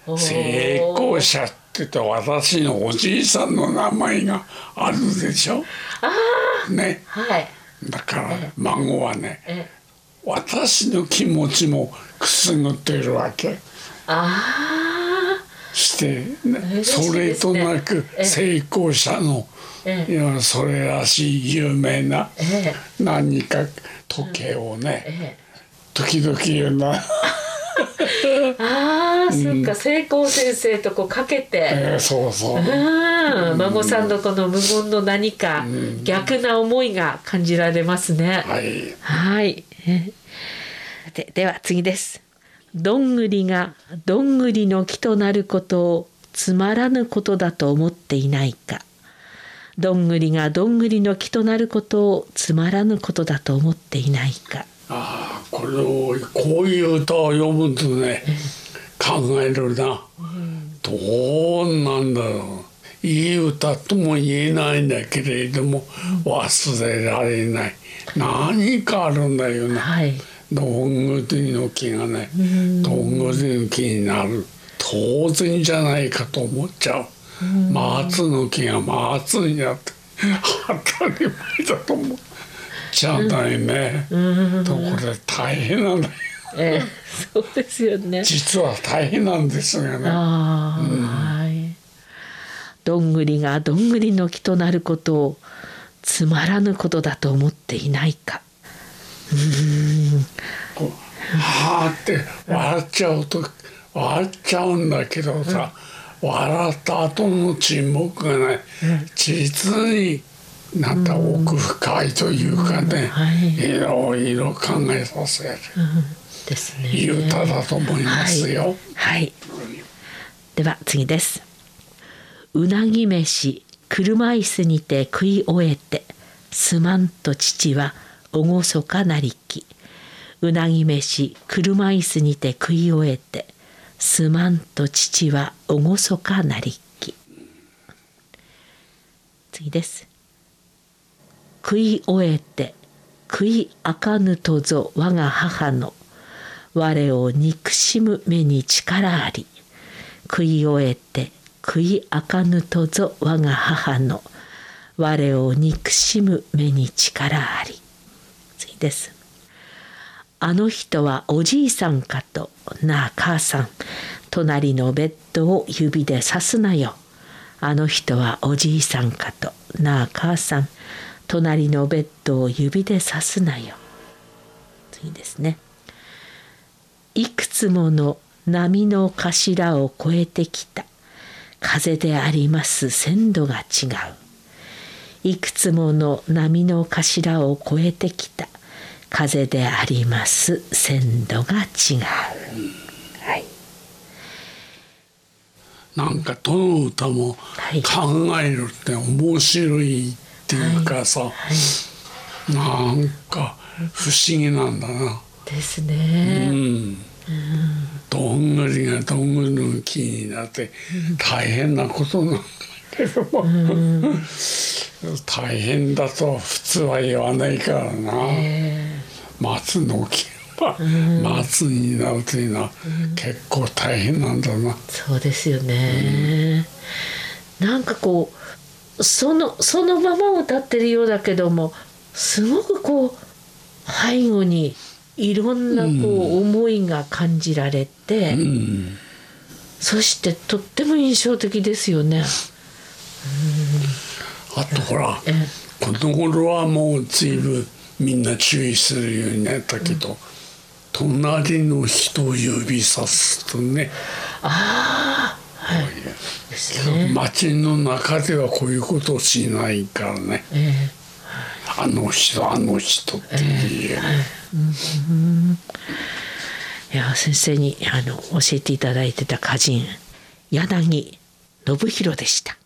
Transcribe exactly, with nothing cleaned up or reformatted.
成功者って言ったら私のおじいさんの名前があるでしょ。 あね、 はい、 だから孫はね、 え私の気持ちもくすぐってるわけ。 あして、ね、 嬉しそれいですねとなく成功者の、 えいやそれらしい有名なえ何か時計をね、 え時々言うな。 ああ、そっか、成功先生とこうかけて、 えーそうそう。 うん、孫さんのこの無言の何か逆な思いが感じられますね。 はい。 はい。えで、では次です。どんぐりがどんぐりの木となることをつまらぬことだと思っていないか。どんぐりがどんぐりの木となることをつまらぬことだと思っていないか。 ああ、これをこういう歌を読むとね、考えるな。どうなんだろう。いい歌とも言えないんだけれども、忘れられない。何かあるんだよな。 はい。 どんぐりの木がね、どんぐりの木になる。当然じゃないかと思っちゃう。松の木が松になって当たり前だと思う。じゃないね。ところで大変なんだよ。 えー、そうですよね。 実は大変なんですがね。 ああ、うん、はい。どんぐりがどんぐりの木となることをつまらぬことだと思っていないか。うーん。 こうはあって笑っちゃうと笑っちゃうんだけどさ、うん、笑った後の沈黙がね、うん、実になんか奥深いというかね、うんはい、いろいろ考えさせる、 うんですね、 いい歌だと思いますよ。 はい、はい、では次です。うなぎ飯車椅子にて食い終えてすまんと父は厳かなりき。うなぎ飯車椅子にて食い終えてすまんと父は厳かなりき。次です。食い終えて食いあかぬとぞ我が母の我を憎しむ目に力あり。食い終えて食いあかぬとぞ我が母の我を憎しむ目に力あり。次です。あの人はおじいさんかとなあ母さん、隣のベッドを指でさすなよ。あの人はおじいさんかとなあ母さん、隣のベッドを指でさすなよ。次ですね。いくつもの波の頭を越えてきた風であります鮮度が違う。いくつもの波の頭を越えてきた風であります鮮度が違う、はい、 なんかどの歌も考えるって面白いっていうかさ、はいはい、なんか不思議なんだな。 ですね。うん、 どんぐりがどんぐりの木になって大変なことなんだけども、うん、大変だと普通は言わないからな、えー、松の木は松になるというのは結構大変なんだな、うん、 そうですよね、うん、なんかこうその、そのまま歌ってるようだけどもすごくこう背後にいろんなこう思いが感じられて、うん、そしてとっても印象的ですよね、 うん、あとほらこの頃はもう随分みんな注意するようになったけど、うん、隣の人を指さすとね、ああ、はい、ですね、街の中ではこういうことをしないからね、えー、あの人あの人っていう、えーはい、うん、 いや先生にあの教えていただいてた歌人柳信弘でした。